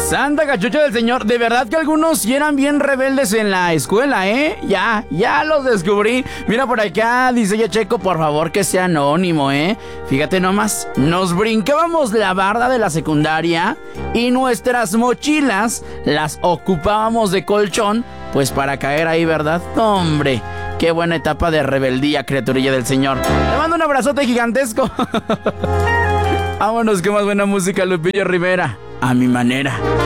Santa cachucha del señor, de verdad que algunos sí eran bien rebeldes en la escuela, ¿eh? Ya los descubrí. Mira por acá, dice ya Checo, por favor que sea anónimo, ¿eh? Fíjate nomás, nos brincábamos la barda de la secundaria y nuestras mochilas las ocupábamos de colchón, pues para caer ahí, ¿verdad? ¡Hombre! ¡Qué buena etapa de rebeldía, criaturilla del señor! Te mando un abrazote gigantesco. Vámonos, que más buena música, Lupillo Rivera. A mi manera.